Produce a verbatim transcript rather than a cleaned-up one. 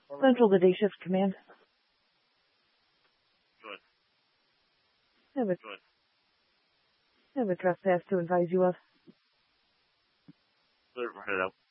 Central to Day Shift Command. Good. Have a, Good. have a trespass to advise you of. Clear, we're headed out.